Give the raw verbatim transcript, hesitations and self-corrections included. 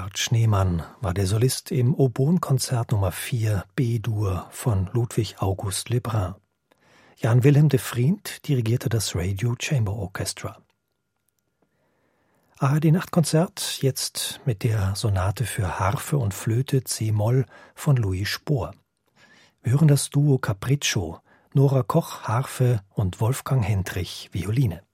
Bernhard Schneemann war der Solist im Oboenkonzert Nummer vier B-Dur von Ludwig August Lebrun. Jan Willem de Vriend dirigierte das Radio Chamber Orchestra. A R D-Nachtkonzert jetzt mit der Sonate für Harfe und Flöte C-Moll von Louis Spohr. Wir hören das Duo Capriccio, Nora Koch Harfe und Wolfgang Hendrich Violine.